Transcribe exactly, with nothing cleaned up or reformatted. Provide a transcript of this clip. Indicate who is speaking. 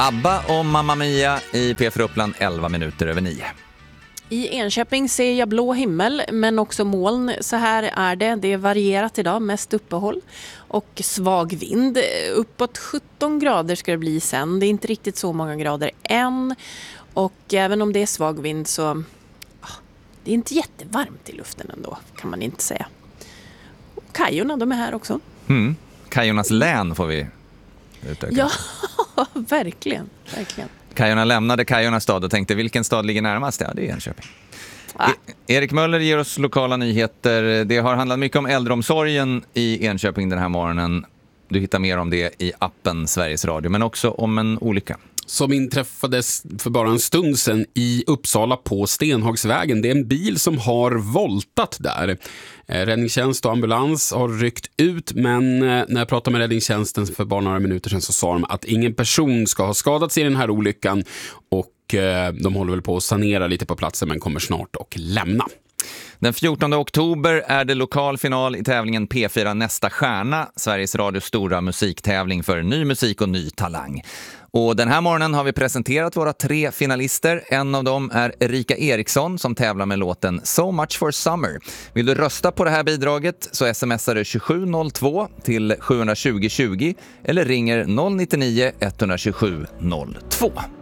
Speaker 1: ABBA och Mamma Mia i P fyra Uppland elva minuter över nio.
Speaker 2: I Enköping ser jag blå himmel men också moln. Så här är det. Det är varierat idag, mest uppehåll och svag vind. Uppåt sjutton grader ska det bli sen. Det är inte riktigt så många grader än. Och även om det är svag vind så det är inte jättevarmt i luften ändå, kan man inte säga. Och Kajorna, de är här också.
Speaker 1: Mm. Kajornas län får vi utöka.
Speaker 2: Ja, verkligen, verkligen.
Speaker 1: Kajorna lämnade Kajornas stad och tänkte, vilken stad ligger närmast? Ja, det är Enköping. Ah. E- Erik Möller ger oss lokala nyheter. Det har handlat mycket om äldreomsorgen i Enköping den här morgonen. Du hittar mer om det i appen Sveriges Radio, men också om en olycka
Speaker 3: som inträffades för bara en stund sedan i Uppsala på Stenhagsvägen. Det är en bil som har voltat där. Räddningstjänst och ambulans har ryckt ut, men när jag pratade med räddningstjänsten för bara några minuter sedan så sa de att ingen person ska ha skadats i den här olyckan och de håller väl på att sanera lite på platsen men kommer snart att lämna.
Speaker 1: Den fjortonde oktober är det lokal final i tävlingen P fyra Nästa stjärna, Sveriges Radios stora musiktävling för ny musik och ny talang. Och den här morgonen har vi presenterat våra tre finalister. En av dem är Erika Eriksson som tävlar med låten So Much for Summer. Vill du rösta på det här bidraget så smsar du tjugosju noll två till sju tjugo tjugo eller ringer noll nio nio ett sju sju noll två.